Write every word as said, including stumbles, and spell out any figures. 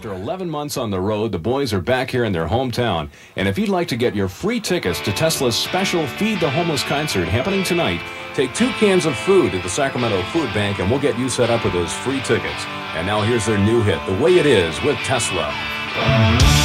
After eleven months on the road, the boys are back here in their hometown. And if you'd like to get your free tickets to Tesla's special Feed the Homeless concert happening tonight, take two cans of food at the Sacramento Food Bank and we'll get you set up with those free tickets. And now here's their new hit, The Way It Is with Tesla.